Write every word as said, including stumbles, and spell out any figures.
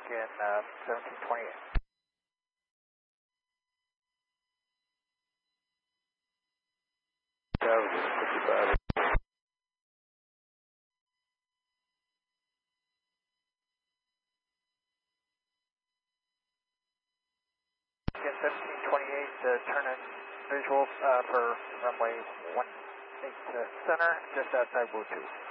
in uh, seventeen twenty-eight. fifty-five. Again, seventeen twenty-eight, uh, turn in visual uh, for runway one eight uh, center, just outside Wu two.